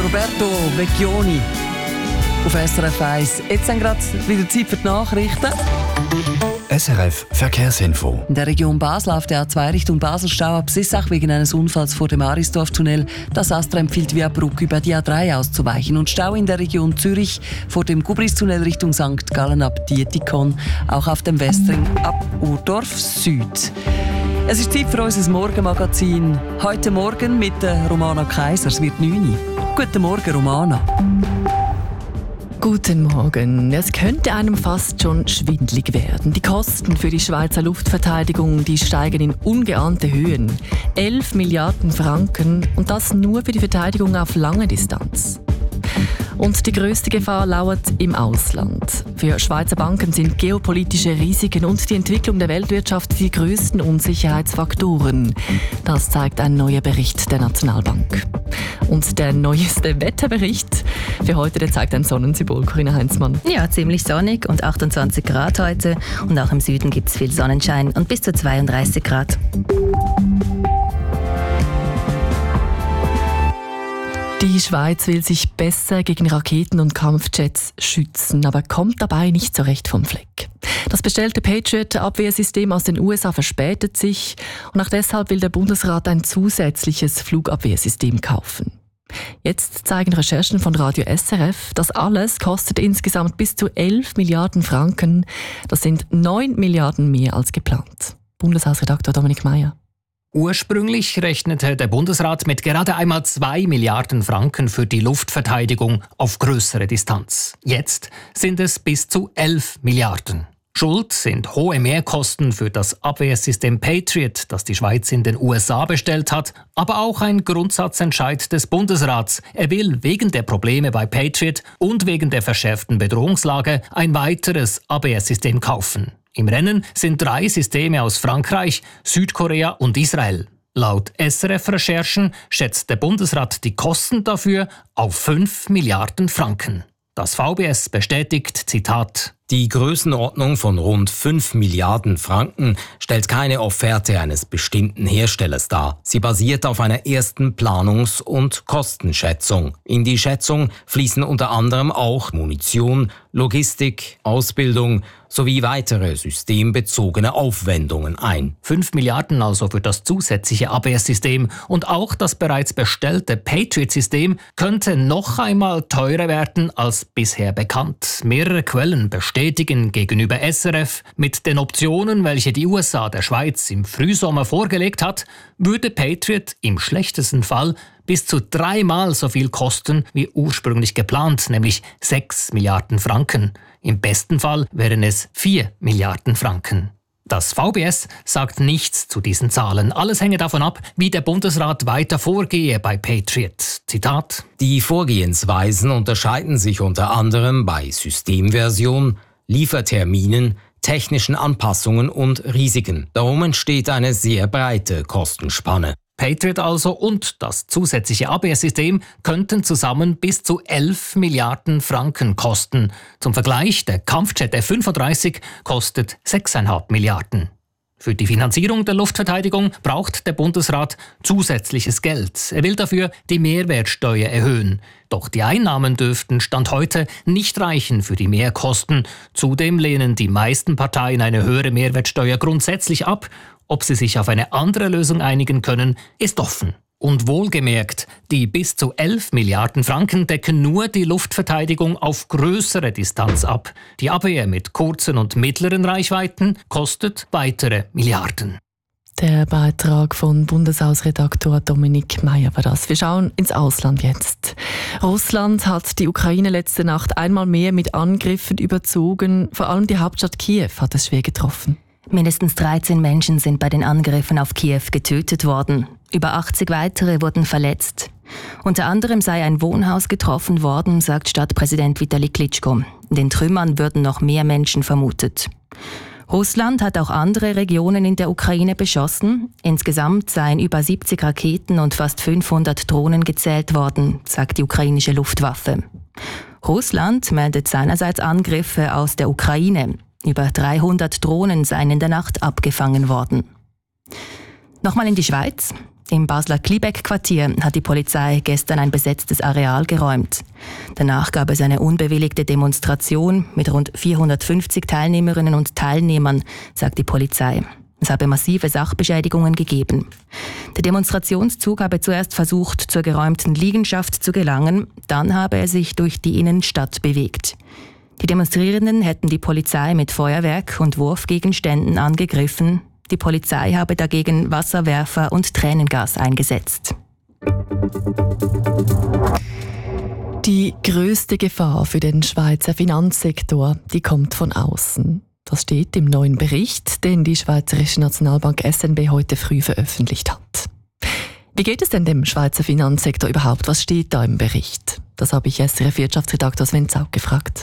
Roberto Vecchioni auf SRF 1. Jetzt sind gerade wieder Zeit für die Nachrichten. SRF Verkehrsinfo. In der Region Basel auf der A2 Richtung Basel-Stau ab Sissach wegen eines Unfalls vor dem Arisdorf-Tunnel. Das Astra empfiehlt via Brugg über die A3 auszuweichen. Und Stau in der Region Zürich vor dem Gubris-Tunnel Richtung St. Gallen ab Dietikon. Auch auf dem Westring ab Urdorf Süd. Es ist Zeit für unser Morgenmagazin. Heute Morgen mit Romana Kaiser. Es wird 9 Uhr. Guten Morgen, Romana. Guten Morgen. Es könnte einem fast schon schwindelig werden. Die Kosten für die Schweizer Luftverteidigung, die steigen in ungeahnte Höhen. 11 Milliarden Franken und das nur für die Verteidigung auf lange Distanz. Und die grösste Gefahr lauert im Ausland. Für Schweizer Banken sind geopolitische Risiken und die Entwicklung der Weltwirtschaft die grössten Unsicherheitsfaktoren. Das zeigt ein neuer Bericht der Nationalbank. Und der neueste Wetterbericht für heute, der zeigt ein Sonnensymbol. Corinna Heinzmann. Ja, ziemlich sonnig und 28 Grad heute. Und auch im Süden gibt es viel Sonnenschein und bis zu 32 Grad. Die Schweiz will sich besser gegen Raketen und Kampfjets schützen, aber kommt dabei nicht so recht vom Fleck. Das bestellte Patriot-Abwehrsystem aus den USA verspätet sich und auch deshalb will der Bundesrat ein zusätzliches Flugabwehrsystem kaufen. Jetzt zeigen Recherchen von Radio SRF, das alles kostet insgesamt bis zu 11 Milliarden Franken. Das sind 9 Milliarden mehr als geplant. Bundeshausredaktor Dominik Meier. Ursprünglich rechnete der Bundesrat mit gerade einmal 2 Milliarden Franken für die Luftverteidigung auf größere Distanz. Jetzt sind es bis zu 11 Milliarden. Schuld sind hohe Mehrkosten für das Abwehrsystem Patriot, das die Schweiz in den USA bestellt hat, aber auch ein Grundsatzentscheid des Bundesrats. Er will wegen der Probleme bei Patriot und wegen der verschärften Bedrohungslage ein weiteres Abwehrsystem kaufen. Im Rennen sind 3 Systeme aus Frankreich, Südkorea und Israel. Laut SRF-Recherchen schätzt der Bundesrat die Kosten dafür auf 5 Milliarden Franken. Das VBS bestätigt, Zitat: Die Größenordnung von rund 5 Milliarden Franken stellt keine Offerte eines bestimmten Herstellers dar. Sie basiert auf einer ersten Planungs- und Kostenschätzung. In die Schätzung fließen unter anderem auch Munition, Logistik, Ausbildung sowie weitere systembezogene Aufwendungen ein. 5 Milliarden also für das zusätzliche Abwehrsystem und auch das bereits bestellte Patriot-System könnte noch einmal teurer werden als bisher bekannt. Mehrere Quellen bestätigen gegenüber SRF, mit den Optionen, welche die USA der Schweiz im Frühsommer vorgelegt hat, würde Patriot im schlechtesten Fall bis zu 3-mal so viel kosten wie ursprünglich geplant, nämlich 6 Milliarden Franken. Im besten Fall wären es 4 Milliarden Franken. Das VBS sagt nichts zu diesen Zahlen. Alles hänge davon ab, wie der Bundesrat weiter vorgehe bei Patriot. Zitat: Die Vorgehensweisen unterscheiden sich unter anderem bei Systemversion, Lieferterminen, technischen Anpassungen und Risiken. Darum entsteht eine sehr breite Kostenspanne. Patriot also und das zusätzliche Abwehrsystem könnten zusammen bis zu 11 Milliarden Franken kosten. Zum Vergleich, der Kampfjet F-35 kostet 6,5 Milliarden. Für die Finanzierung der Luftverteidigung braucht der Bundesrat zusätzliches Geld. Er will dafür die Mehrwertsteuer erhöhen. Doch die Einnahmen dürften Stand heute nicht reichen für die Mehrkosten. Zudem lehnen die meisten Parteien eine höhere Mehrwertsteuer grundsätzlich ab. Ob sie sich auf eine andere Lösung einigen können, ist offen. Und wohlgemerkt, die bis zu 11 Milliarden Franken decken nur die Luftverteidigung auf größere Distanz ab. Die Abwehr mit kurzen und mittleren Reichweiten kostet weitere Milliarden. Der Beitrag von Bundeshausredaktor Dominik Meier war das. Wir schauen ins Ausland jetzt. Russland hat die Ukraine letzte Nacht einmal mehr mit Angriffen überzogen. Vor allem die Hauptstadt Kiew hat es schwer getroffen. Mindestens 13 Menschen sind bei den Angriffen auf Kiew getötet worden. Über 80 weitere wurden verletzt. Unter anderem sei ein Wohnhaus getroffen worden, sagt Stadtpräsident Vitali Klitschko. In den Trümmern würden noch mehr Menschen vermutet. Russland hat auch andere Regionen in der Ukraine beschossen. Insgesamt seien über 70 Raketen und fast 500 Drohnen gezählt worden, sagt die ukrainische Luftwaffe. Russland meldet seinerseits Angriffe aus der Ukraine. Über 300 Drohnen seien in der Nacht abgefangen worden. Nochmal in die Schweiz. Im Basler Kliebeck-Quartier hat die Polizei gestern ein besetztes Areal geräumt. Danach gab es eine unbewilligte Demonstration mit rund 450 Teilnehmerinnen und Teilnehmern, sagt die Polizei. Es habe massive Sachbeschädigungen gegeben. Der Demonstrationszug habe zuerst versucht, zur geräumten Liegenschaft zu gelangen, dann habe er sich durch die Innenstadt bewegt. Die Demonstrierenden hätten die Polizei mit Feuerwerk und Wurfgegenständen angegriffen. Die Polizei habe dagegen Wasserwerfer und Tränengas eingesetzt. Die grösste Gefahr für den Schweizer Finanzsektor, die kommt von außen. Das steht im neuen Bericht, den die Schweizerische Nationalbank SNB heute früh veröffentlicht hat. Wie geht es denn dem Schweizer Finanzsektor überhaupt? Was steht da im Bericht? Das habe ich SRF-Wirtschaftsredaktor Sven Zaug gefragt.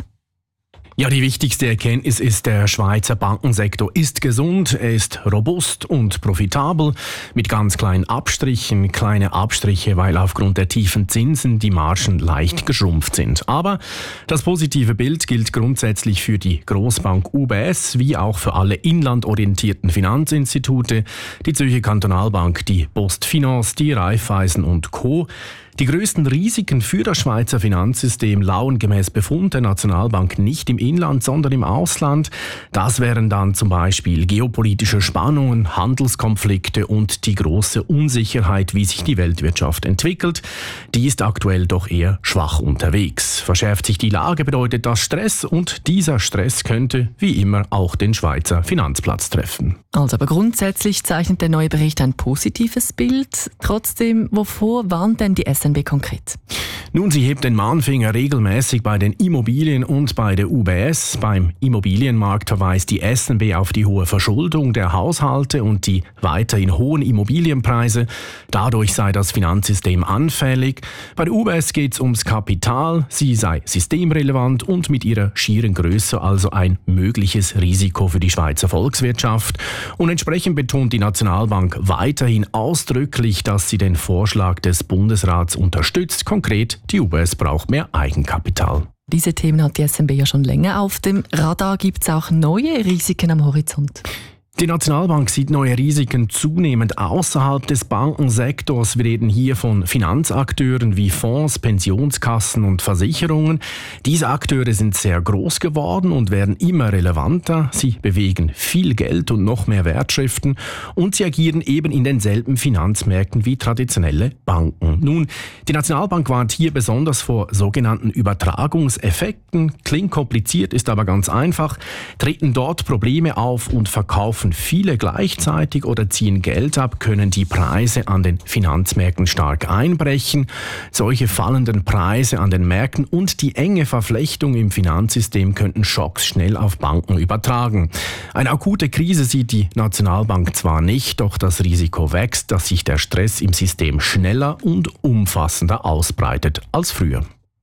Ja, die wichtigste Erkenntnis ist, der Schweizer Bankensektor ist gesund, er ist robust und profitabel, mit ganz kleinen Abstrichen, kleine Abstriche, weil aufgrund der tiefen Zinsen die Margen leicht geschrumpft sind. Aber das positive Bild gilt grundsätzlich für die Grossbank UBS, wie auch für alle inlandorientierten Finanzinstitute, die Zürcher Kantonalbank, die PostFinance, die Raiffeisen und Co. Die größten Risiken für das Schweizer Finanzsystem lauern gemäß Befund der Nationalbank nicht im Inland, sondern im Ausland. Das wären dann zum Beispiel geopolitische Spannungen, Handelskonflikte und die große Unsicherheit, wie sich die Weltwirtschaft entwickelt. Die ist aktuell doch eher schwach unterwegs. Verschärft sich die Lage, bedeutet das Stress und dieser Stress könnte wie immer auch den Schweizer Finanzplatz treffen. Also aber grundsätzlich zeichnet der neue Bericht ein positives Bild. Trotzdem, wovor warnt denn die SNB konkret? Nun, sie hebt den Mahnfinger regelmäßig bei den Immobilien und bei der UBS. Beim Immobilienmarkt verweist die SNB auf die hohe Verschuldung der Haushalte und die weiterhin hohen Immobilienpreise. Dadurch sei das Finanzsystem anfällig. Bei der UBS geht es ums Kapital. Sie sei systemrelevant und mit ihrer schieren Größe also ein mögliches Risiko für die Schweizer Volkswirtschaft. Und entsprechend betont die Nationalbank weiterhin ausdrücklich, dass sie den Vorschlag des Bundesrats unterstützt. Konkret, die UBS braucht mehr Eigenkapital. Diese Themen hat die SNB ja schon länger auf dem Radar. Gibt es auch neue Risiken am Horizont? Die Nationalbank sieht neue Risiken zunehmend außerhalb des Bankensektors. Wir reden hier von Finanzakteuren wie Fonds, Pensionskassen und Versicherungen. Diese Akteure sind sehr groß geworden und werden immer relevanter. Sie bewegen viel Geld und noch mehr Wertschriften und sie agieren eben in denselben Finanzmärkten wie traditionelle Banken. Nun, die Nationalbank warnt hier besonders vor sogenannten Übertragungseffekten. Klingt kompliziert, ist aber ganz einfach. Treten dort Probleme auf und verkaufen viele gleichzeitig oder ziehen Geld ab, können die Preise an den Finanzmärkten stark einbrechen. Solche fallenden Preise an den Märkten und die enge Verflechtung im Finanzsystem könnten Schocks schnell auf Banken übertragen. Eine akute Krise sieht die Nationalbank zwar nicht, doch das Risiko wächst, dass sich der Stress im System schneller und umfassender ausbreitet als früher.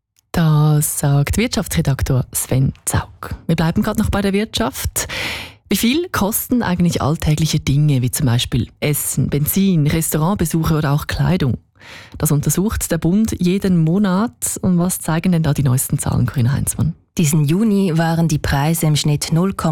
Das sagt Wirtschaftsredaktor Sven Zaug. Wir bleiben gerade noch bei der Wirtschaft. Wie viel kosten eigentlich alltägliche Dinge, wie zum Beispiel Essen, Benzin, Restaurantbesuche oder auch Kleidung? Das untersucht der Bund jeden Monat. Und was zeigen denn da die neuesten Zahlen, Corinna Heinzmann? Diesen Juni waren die Preise im Schnitt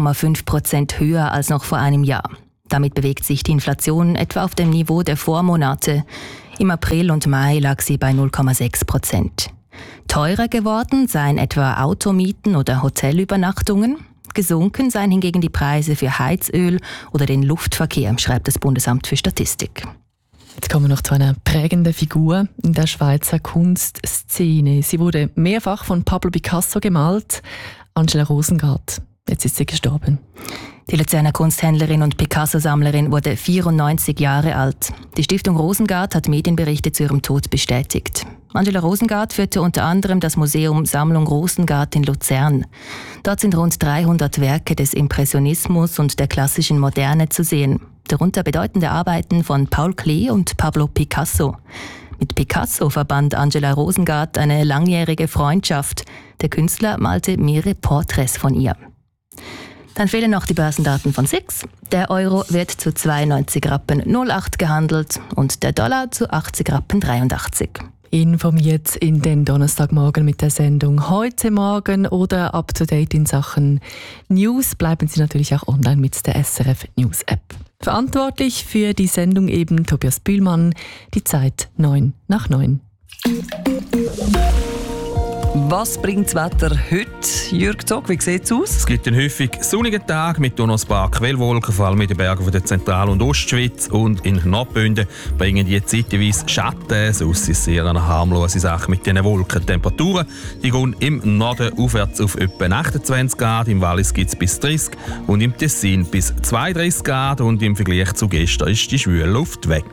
0,5% höher als noch vor einem Jahr. Damit bewegt sich die Inflation etwa auf dem Niveau der Vormonate. Im April und Mai lag sie bei 0,6%. Teurer geworden seien etwa Automieten oder Hotelübernachtungen. Gesunken seien hingegen die Preise für Heizöl oder den Luftverkehr, schreibt das Bundesamt für Statistik. Jetzt kommen wir noch zu einer prägenden Figur in der Schweizer Kunstszene. Sie wurde mehrfach von Pablo Picasso gemalt, Angela Rosengart. Jetzt ist sie gestorben. Die Luzerner Kunsthändlerin und Picasso-Sammlerin wurde 94 Jahre alt. Die Stiftung Rosengart hat Medienberichte zu ihrem Tod bestätigt. Angela Rosengart führte unter anderem das Museum Sammlung Rosengart in Luzern. Dort sind rund 300 Werke des Impressionismus und der klassischen Moderne zu sehen. Darunter bedeutende Arbeiten von Paul Klee und Pablo Picasso. Mit Picasso verband Angela Rosengart eine langjährige Freundschaft. Der Künstler malte mehrere Porträts von ihr. Dann fehlen noch die Börsendaten von SIX. Der Euro wird zu 92,08 gehandelt und der Dollar zu 80,83. Informiert in den Donnerstagmorgen mit der Sendung «Heute Morgen» oder up-to-date in Sachen News bleiben Sie natürlich auch online mit der SRF News App. Verantwortlich für die Sendung eben Tobias Bühlmann. Die Zeit 8:09. Was bringt das Wetter heute? Jürg Zog, wie sieht es aus? Es gibt einen häufig sonnigen Tag mit noch ein paar Quellwolken, vor allem in den Bergen der Zentral- und Ostschweiz. Und in Nordbünden bringen die zeitweise Schatten. Sonst ist es sehr eine harmlose Sache mit diesen Wolken. Temperaturen die gehen im Norden aufwärts auf etwa 28 Grad, im Wallis gibt es bis 30 und im Tessin bis 32 Grad. Und im Vergleich zu gestern ist die schwüle Luft weg.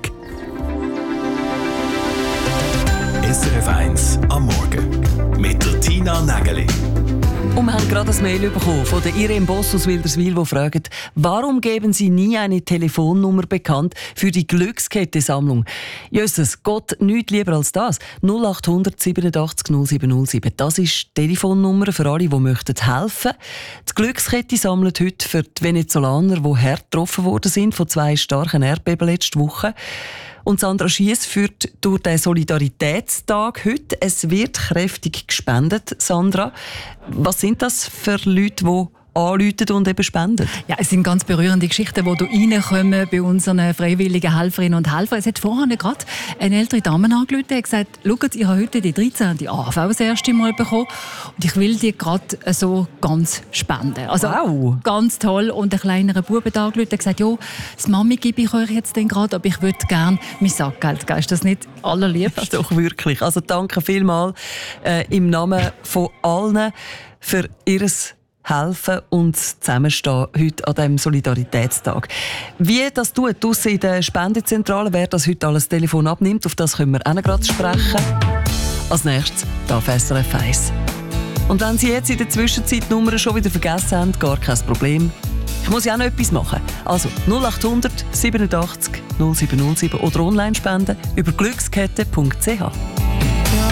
SRF 1 am Morgen mit der Tina Nägeli. Und wir haben gerade ein Mail bekommen von der Irene Boss aus Wilderswil, die fragt, warum geben Sie nie eine Telefonnummer bekannt für die Glückskette-Sammlung? Jesus, Gott, nichts lieber als das. 0800 87 0707. Das ist die Telefonnummer für alle, die möchten helfen. Die Glückskette sammelt heute für die Venezolaner, die hart getroffen worden sind von 2 starken Erdbeben letzte Woche. Und Sandra Schiess führt durch den Solidaritätstag heute. Es wird kräftig gespendet, Sandra. Was sind das für Leute, die anrufen und eben spenden? Ja, es sind ganz berührende Geschichten, die hier reinkommen bei unseren freiwilligen Helferinnen und Helfern. Es hat vorhin gerade eine ältere Dame angerufen und gesagt, schaut, ich habe heute die 13. AHV das erste Mal bekommen und ich will die gerade so ganz spenden. Also wow. Ganz toll. Und ein kleinerer Bub hat angerufen und gesagt, ja, das Mami gebe ich euch jetzt gerade, aber ich würde gerne mein Sackgeld geben. Ist das nicht allerliebst? Das ist doch wirklich. Also danke vielmals im Namen von allen für Ihr Helfen und Zusammenstehen heute an diesem Solidaritätstag. Wie das tut draussen in der Spendezentrale, wer das heute alles Telefon abnimmt, auf das können wir auch noch gerade sprechen. Als nächstes hier auf SRF 1. Und wenn Sie jetzt in der Zwischenzeit die Nummern schon wieder vergessen haben, gar kein Problem. Ich muss ja auch noch etwas machen. Also 0800 87 0707 oder online spenden über glückskette.ch.